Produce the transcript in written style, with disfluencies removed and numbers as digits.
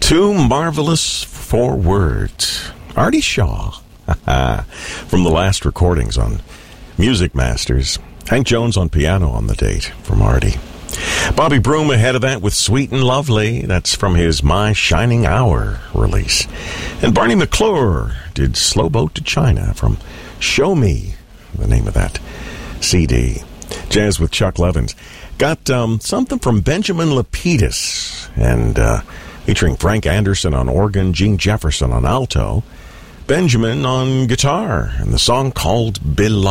Too marvelous for words. Artie Shaw. From the last recordings on Music Masters. Hank Jones on piano on the date from Artie. Bobby Broom ahead of that with Sweet and Lovely. That's from his My Shining Hour release. And Barney McClure did Slow Boat to China from Show Me, the name of that CD. Jazz with Chuck Levins. Got something from Benjamin Lapidus, and featuring Frank Anderson on organ, Gene Jefferson on alto, Benjamin on guitar, and the song called Beloved.